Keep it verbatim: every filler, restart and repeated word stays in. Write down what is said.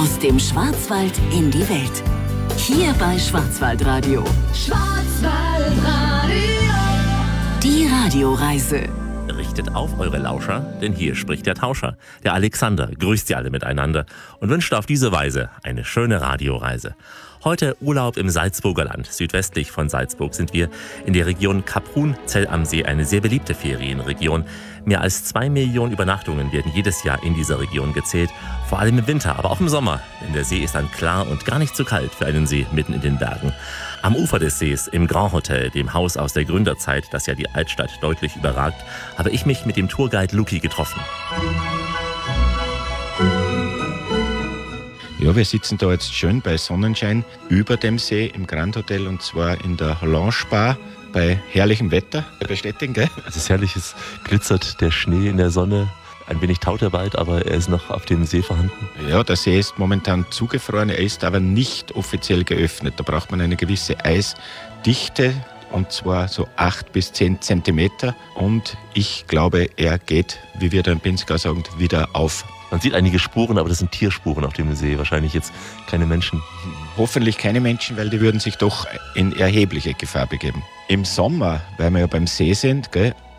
Aus dem Schwarzwald in die Welt. Hier bei Schwarzwaldradio. Schwarzwaldradio. Die Radioreise. Richtet auf eure Lauscher, denn hier spricht der Tauscher. Der Alexander grüßt sie alle miteinander und wünscht auf diese Weise eine schöne Radioreise. Heute Urlaub im Salzburger Land. Südwestlich von Salzburg sind wir in der Region Kaprun-Zell am See, eine sehr beliebte Ferienregion. Mehr als zwei Millionen Übernachtungen werden jedes Jahr in dieser Region gezählt. Vor allem im Winter, aber auch im Sommer, denn der See ist dann klar und gar nicht zu kalt für einen See mitten in den Bergen. Am Ufer des Sees, im Grand Hotel, dem Haus aus der Gründerzeit, das ja die Altstadt deutlich überragt, habe ich mich mit dem Tourguide Luki getroffen. Ja, wir sitzen da jetzt schön bei Sonnenschein über dem See im Grand Hotel, und zwar in der Lounge Bar bei herrlichem Wetter. Bestätigen, gell? Es ist herrlich, es glitzert der Schnee in der Sonne. Ein wenig taut der Wald, aber er ist noch auf dem See vorhanden. Ja, der See ist momentan zugefroren, er ist aber nicht offiziell geöffnet. Da braucht man eine gewisse Eisdichte, und zwar so acht bis zehn Zentimeter. Und ich glaube, er geht, wie wir da in Pinzgau sagen, wieder auf. Man sieht einige Spuren, aber das sind Tierspuren auf dem See, wahrscheinlich jetzt keine Menschen. Hoffentlich keine Menschen, weil die würden sich doch in erhebliche Gefahr begeben. Im Sommer, weil wir ja beim See sind, gell,